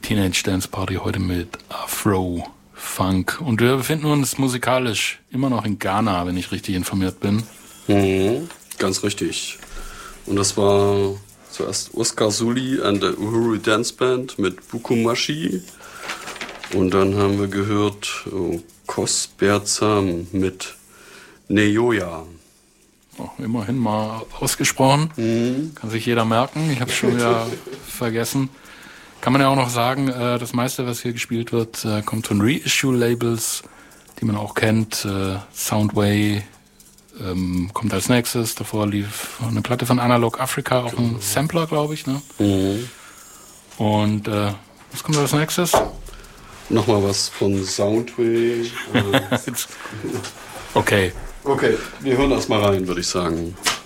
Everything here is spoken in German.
Teenage Dance Party heute mit Afro Funk. Und wir befinden uns musikalisch immer noch in Ghana, wenn ich richtig informiert bin. Ganz richtig. Und das war zuerst Oscar Suli and the Uhuru Dance Band mit Bukumashi. Und dann haben wir gehört Kos Berzam mit Neyoya. Oh, immerhin mal ausgesprochen. Kann sich jeder merken. Ich habe es schon wieder vergessen. Kann man ja auch noch sagen, das meiste, was hier gespielt wird, kommt von Reissue-Labels, die man auch kennt. Soundway kommt als nächstes. Davor lief eine Platte von Analog Africa, auch ein Sampler, glaube ich. Ne? Und was kommt als nächstes? Nochmal was von Soundway. Okay. Okay, wir hören erst mal rein, würde ich sagen.